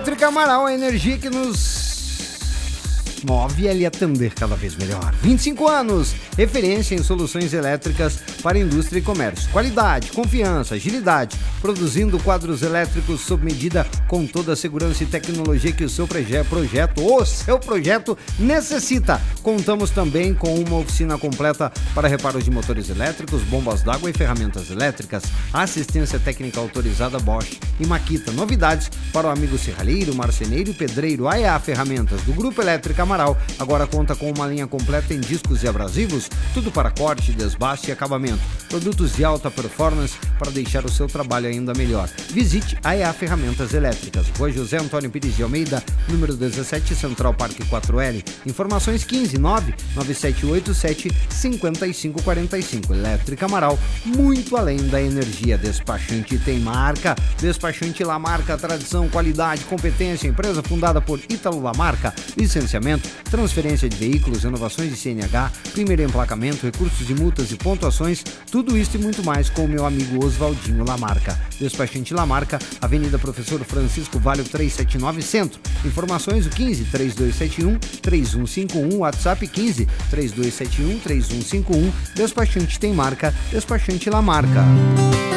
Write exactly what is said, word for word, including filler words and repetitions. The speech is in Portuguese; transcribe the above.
Elétrica Amaral, a energia que nos move a lhe atender cada vez melhor. vinte e cinco anos, referência em soluções elétricas para indústria e comércio. Qualidade, confiança, agilidade, produzindo quadros elétricos sob medida com toda a segurança e tecnologia que o seu proje- projeto ou seu projeto necessita. Contamos também com uma oficina completa para reparos de motores elétricos, bombas d'água e ferramentas elétricas, assistência técnica autorizada Bosch e Makita. Novidades para o amigo serralheiro, marceneiro e pedreiro. A E A Ferramentas do Grupo Elétrica Amaral agora conta com uma linha completa em discos e abrasivos, tudo para corte, desbaste e acabamento. Produtos de alta performance para deixar o seu trabalho ainda melhor. Visite a E A Ferramentas Elétricas, Rua José Antônio Pires de Almeida, número dezessete, Central Parque quatro L. Informações quinze nove nove sete oito sete cinco cinco quatro cinco. Elétrica Amaral, muito além da energia. Despachante tem marca. Despachante Lamarca, tradição, qualidade, competência. Empresa fundada por Ítalo Lamarca. Licenciamento, transferência de veículos, renovações de C N H, primeiro emplacamento, recursos de multas e pontuações, tudo isso e muito mais com o meu amigo Oswaldinho Lamarca. Despachante Lamarca, Avenida Professor Francisco Vale trezentos e setenta e nove, Centro. Informações o quinze, três dois sete um, três um cinco um, WhatsApp quinze, três dois sete um, três um cinco um. Despachante tem marca, Despachante Lamarca.